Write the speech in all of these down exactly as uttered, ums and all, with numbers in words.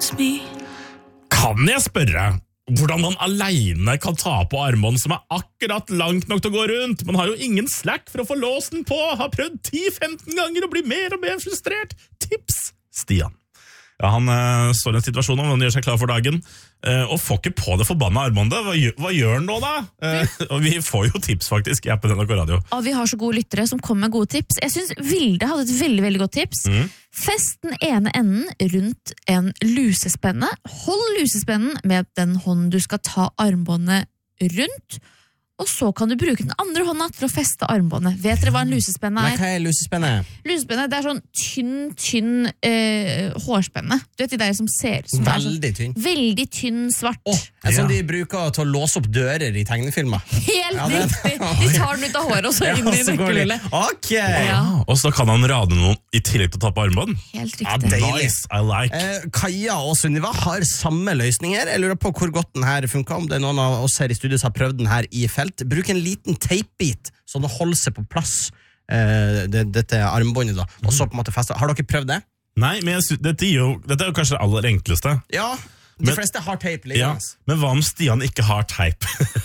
Kan jeg spørre hvordan man alene kan ta på armbånd som er akkurat langt nok til å gå rundt? Man har jo ingen slack for å få låsen på, har prøvd ti femten ganger og blir mer og mer frustrert. Tips, Stian. Ja, han uh, står i en situasjon hvor han gjør seg klar for dagen, uh, og får ikke på det forbanna armbåndet. Hva, gjør, hva gjør han nå da? Uh, og vi får jo tips faktisk i appen N R K Radio. Og vi har så gode lyttere som kommer med gode tips. Jeg synes Vilde hadde et veldig, veldig godt tips. Mm. Fest den ene enden rundt en lusespenne. Hold lusespennen med den hånden du skal ta armbåndet rundt. Og så kan du bruke den andre hånda til å feste armbåndet. Vet dere hva en lusespenne er? Men hva er lusespenne? Lusespenne, det er sånn tynn, tynn eh, hårspenne. Du vet de der som ser som Veldig tynn. Sånn, veldig tynn, svart. Oh, en sånn de bruker til å låse opp dører i tegnefilmer. Helt ja, riktig! De tar den ut av håret og så inn i nøkkelhullet. Ok! Ja. Og så kan han rade noen i tillegg til å ta på armbånd. Helt riktig. Ja, nice, I like. Eh, Kaja og Sunniva har samme løsninger. Jeg lurer på hvor godt den her funker, om det er noen av oss her i studiet som har prøvd den her i felt. Bruk en liten teipbit, så det holder seg på plass, uh, det, dette armbåndet da, og så på en måte feste. Har dere prøvd det? Nei, men jeg, dette, er jo, dette er jo kanskje det aller enkleste. Ja, de men, fleste har teip liggende. Ja, men hva om Stian ikke har teip?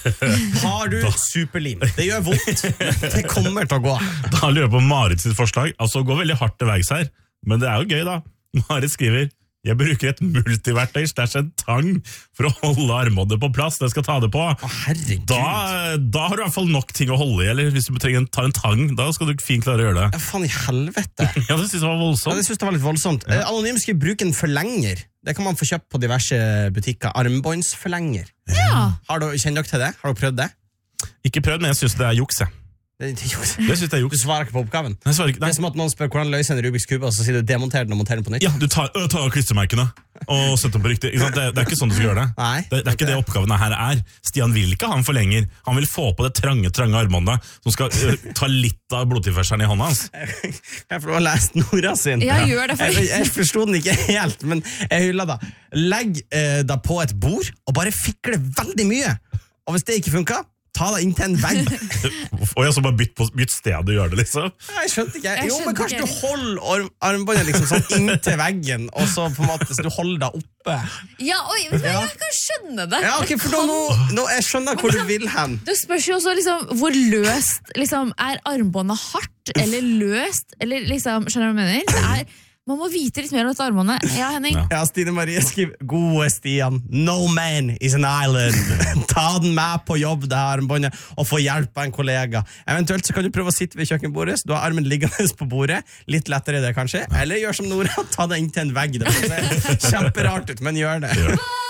Har du superlim? Det gjør vondt, det kommer til å gå. Da lurer jeg på Marit sitt forslag, altså gå veldig hardt til veis her, men det er jo gøy da. Marit skriver: jeg bruker et multiverktøy, stæsj en tang, for å holde armbåndet på plass. Det skal ta det på. Å, herregud. Da, da har du i hvert fall nok ting å holde i, eller hvis du trenger ta en tang, da skal du fint klare å gjøre det. Ja, faen i helvete. Ja, det synes jeg var voldsomt. Ja, det synes jeg var litt voldsomt. Ja. Anonym skal bruke en forlenger. Det kan man få kjøpt på diverse butikker. Armbåndsforlenger. Ja. Har du, kjenner dere til det? Har dere prøvd det? Ikke prøvd, men jeg synes det er juks, jeg. Det, det, det synes jeg er juks. Du svarer ikke på oppgaven. Nei, ikke, det er som at noen spør hvordan løser en Rubiks kube, og så sier du demonter den og monter den på nytt. Ja, du tar, øh, tar av klistremerkene og setter dem på riktig. Det, det er ikke sånn du skal gjøre det. Nei, det, det er ikke det oppgavene her er. Stian vil ikke ha en forlenger. Han vil få på det trange, trange armbåndet som skal øh, ta litt av blodtilførselen i hånda hans. Jeg får ha lest Nora sin. Ja, gjør det for jeg, jeg forstod den ikke helt, men jeg hyller da. Legg eh, da på et bord og bare fikle veldig mye. Og hvis det ikke funker, ta deg inn til en vegg. Og jeg så bare bytt, på, bytt sted og gjør det, liksom. Jeg skjønte ikke. Jeg jo, men kanskje ikke. Du holder arm, armbåndet liksom sånn inntil veggen, og så på en måte så du holder deg oppe. Ja, oi, vet du hva, jeg kan skjønne det. Ja, ok, for nå, nå jeg skjønner hvor du vil hen. Det spørs jo også liksom, hvor løst liksom, er armbåndet hardt, eller løst, eller liksom, skjønner du hva jeg mener? Det er... Man må vite litt mer om dette armbåndet. Ja, Henning? Ja, Stine Marie skriver: gode Stian, no man is an island. Ta den med på jobb, det her armbåndet, og få hjelp av en kollega. Eventuelt så kan du prøve å sitte ved kjøkkenbordet, så du har armen liggende på bordet. Litt lettere det kanskje. Eller gjør som Nora, ta deg inn til en vegg. Det ser kjemperart ut, men gjør det. Ja.